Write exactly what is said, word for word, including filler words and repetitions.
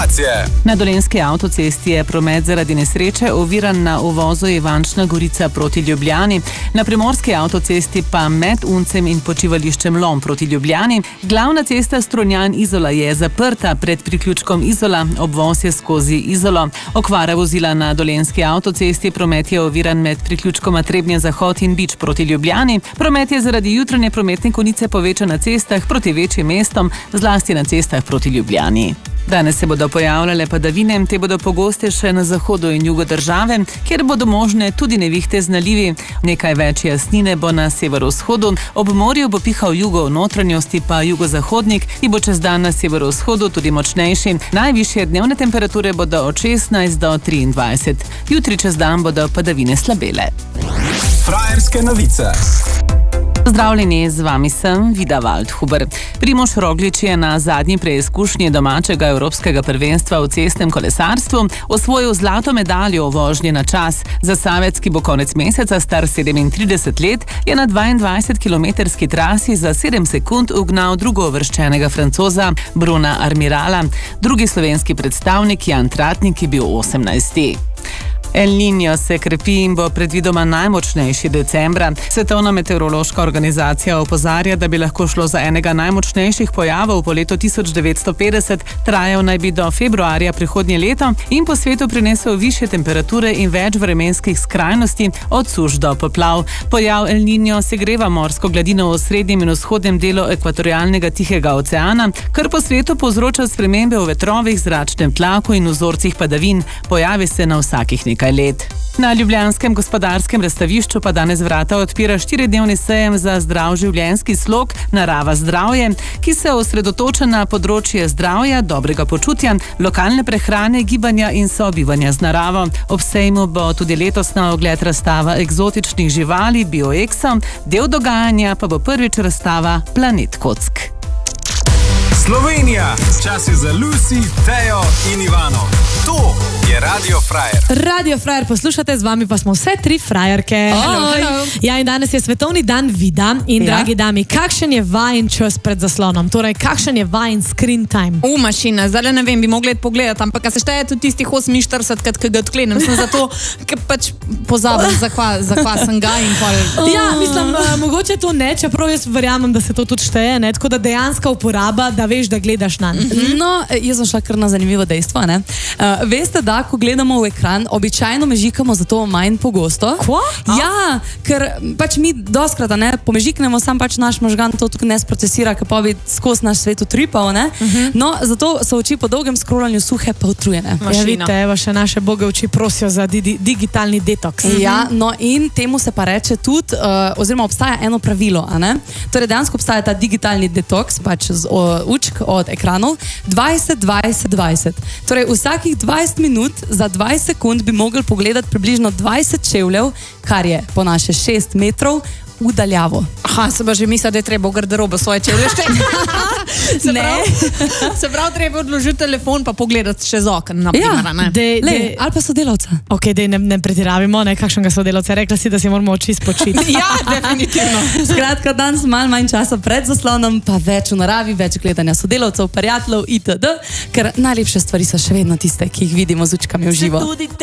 informacije. Na Dolenjski avtocesti je promet zaradi nesreče oviran na uvozu Ivančna Gorica proti Ljubljani, na Primorski avtocesti pa med Uncem in počivališčem Lom proti Ljubljani. Glavna cesta Strunjan-Izola je zaprta, pred priključkom Izola, obvoz je skozi Izolo. Okvara vozila na Dolenjski avtocesti, promet je oviran med priključkoma Trebnje-Zahod in Bič proti Ljubljani. Promet je zaradi jutranje prometne konice povečan na cestah proti večjim mestom, zlasti na cestah proti Ljubljani. Danes se bodo pojavljale padavine, te bodo pogostejše na zahodu in jugu države, kjer bodo možne tudi nevihte z nalivi. Nekaj več jasnine bo na severovzhodu, ob morju bo pihal jugo v notranjosti, pa jugozahodnik, ki bo čez dan na severovzhodu tudi močnejši. Najvišje dnevne temperature bodo od šestnajst do triindvajset. Jutri čez dan bodo padavine slabele. Frajerske novice. Pozdravljeni, z vami sem Vida Waldhuber. Primož Roglič je na zadnji preizkušnji domačega evropskega prvenstva v cestnem kolesarstvu osvojil zlato medaljo v vožnji na čas. Zasavec, ki bo konec meseca star sedemintrideset let, je na dvaindvajsetkilometrski trasi za sedem sekund ugnal drugouvrščenega Francoza Bruna Armirala. Drugi slovenski predstavnik Jan Tratnik je bil osemnajsti. El Niño se krepi in bo predvidoma najmočnejši decembra. Svetovna meteorološka organizacija opozarja, da bi lahko šlo za enega najmočnejših pojavov po letu tisoč devetsto petdeset, trajal naj bi do februarja prihodnje leto in po svetu prinesel višje temperature in več vremenskih skrajnosti, od suš do poplav. Pojav El Niño segreva morsko gladino v srednjem in vzhodnem delu ekvatorialnega Tihega oceana, kar po svetu povzroča spremembe v vetrovih, zračnem tlaku in vzorcih padavin. Pojavi se na vsakih nekaj let. Na ljubljanskem gospodarskem razstavišču pa danes vrata odpira štiridnevni sejem za zdrav življenjski slog Narava zdravje, ki se osredotoča na področje zdravja, dobrega počutja, lokalne prehrane, gibanja in sobivanja z naravo. Ob sejmu bo tudi letos na ogled razstava eksotičnih živali BioExo, del dogajanja pa bo prvič razstava Planet Kock. Slovenija, čas je za Lucy, Tejo in Ivano. To je Radio Frajer. Radio Frajer poslušate, z vami pa smo vse tri frajerke. Hello, hello. Ja, in danes je svetovni dan vida in ja? Dragi dami, kakšen je vajin čas pred zaslonom? Torej, kakšen je vajin screen time? U, mašina, zdaj ne vem, bi mogli pogledati, ampak se šteje tudi tistih oseminštirideset, kad ga odklenem. Sem zato, ker pač pozabim, za kva, za kva sem ga in pol. Ja, mislim, uh, mogoče to ne, čeprav jaz verjamem, da se to tudi šteje, ne? Tako da dejanska uporaba, da veš, da gledaš na njih. Mm-hmm. No, jaz sem šla kar na zanimivo dejstvo, ne? Uh, veste, da ko gledamo v ekran, običajno mežikamo zato manj pogosto. Kva? Ja, ker pač mi doskrat, ne, pomežiknemo, sam pač naš možgan to tukaj ne sprocesira, ker pa bi skozi naš svet utripal, ne? Uh-huh. No, zato so oči po dolgem scrollanju suhe pa utrujene. Ja, vidite, evo, še naše boge oči prosijo za di digitalni detoks. Uh-huh. Ja, no in temu se pa reče tudi, uh, oziroma obstaja eno pravilo, a ne? Torej, dejansko obstaja ta digitalni detoks, pač z uh, učk od ekranov, dvajset, dvajset, dvajset. Torej, vsakih dvajset minut za dvajset sekund bi mogli pogledati približno dvajset čevljev, kar je po naše šest metrov udaljavo. Aha, se pa že misli, da je treba v garderobo svoje čevlje šteti. Se pravi, se pravi, treba odložiti telefon pa pogledati še z okna, na primer, ja, ne? Dej, dej, Lej, ali pa sodelavca. Ok, dej, ne, ne pretiravimo, ne, kakšnega sodelavca. Rekla si, da si moramo oči spočiti. Ja, definitivno. Skratka, danes malo manj časa pred zaslonom, pa več v naravi, več gledanja sodelavcev, prijateljev itd. Ker najlepše stvari so še vedno tiste, ki jih vidimo z učkami v živo.